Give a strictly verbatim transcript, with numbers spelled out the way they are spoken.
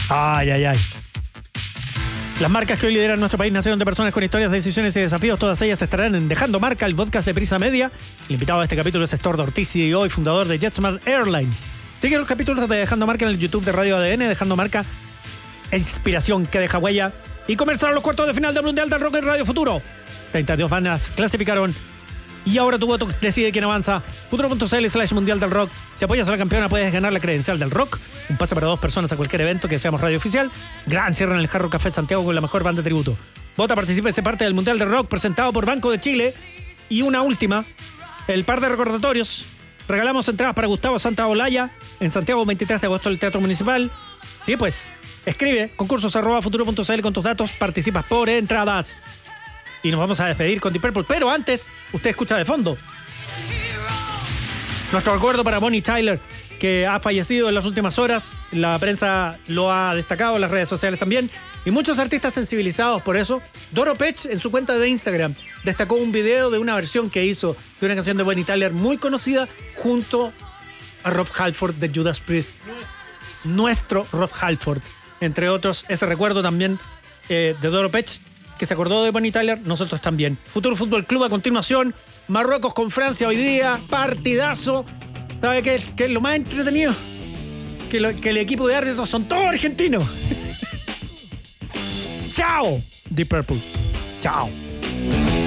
Ay, ay, ay. Las marcas que hoy lideran nuestro país nacieron de personas con historias, decisiones y desafíos. Todas ellas estarán en Dejando Marca, el podcast de Prisa Media. El invitado de este capítulo es Estordo Ortiz, C E O y fundador de JetSmart Airlines. Sigue los capítulos de Dejando Marca en el YouTube de Radio A D N. Dejando Marca, inspiración que deja huella. Y comenzaron los cuartos de final del Mundial del Rock en Radio Futuro. treinta y dos bandas clasificaron. Y ahora tu voto decide quién avanza. Futuro.cl slash Mundial del Rock. Si apoyas a la campeona puedes ganar la credencial del rock. Un pase para dos personas a cualquier evento que seamos radio oficial. Gran cierre en el Jarro Café Santiago con la mejor banda de tributo. Vota, participa y sé parte del Mundial del Rock presentado por Banco de Chile. Y una última, el par de recordatorios. Regalamos entradas para Gustavo Santaolalla en Santiago veintitrés de agosto del Teatro Municipal. Sí, pues, escribe concursos arroba futuro.cl con tus datos. Participas por entradas. Y nos vamos a despedir con Deep Purple. Pero antes, usted escucha de fondo nuestro recuerdo para Bonnie Tyler, que ha fallecido en las últimas horas. La prensa lo ha destacado, las redes sociales también. Y muchos artistas sensibilizados por eso. Doro Pesch, en su cuenta de Instagram, destacó un video de una versión que hizo de una canción de Bonnie Tyler muy conocida junto a Rob Halford de Judas Priest. Nuestro Rob Halford. Entre otros, ese recuerdo también eh, de Doro Pesch, que se acordó de Bonnie Tyler, nosotros también. Futuro Fútbol Club a continuación. Marruecos con Francia hoy día. Partidazo. ¿Sabe qué es, qué es lo más entretenido? Que, lo, que el equipo de árbitros son todos argentinos. Chao, Deep Purple. Chao.